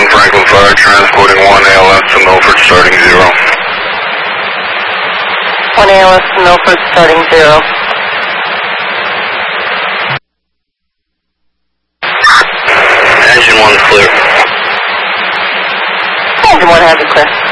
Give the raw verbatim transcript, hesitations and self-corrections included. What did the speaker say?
one Franklin Fire, transporting one A L S to Milford, starting zero. one A L S to Milford, starting zero. Engine one's clear. Engine one has it clear.